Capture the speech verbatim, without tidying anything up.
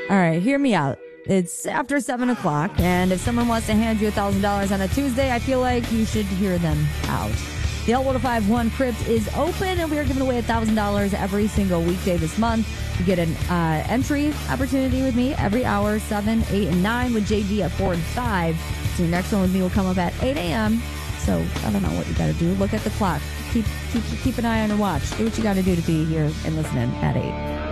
All right, hear me out. It's after seven o'clock, and if someone wants to hand you one thousand dollars on a Tuesday, I feel like you should hear them out. The L one oh five one Crypt is open, and we are giving away one thousand dollars every single weekday this month. You get an uh, entry opportunity with me every hour, seven, eight, and nine, with J D at four and five. So your next one with me will come up at eight a.m., so I don't know what you got to do. Look at the clock. Keep, keep, keep an eye on your watch. Do what you got to do to be here and listening at eight.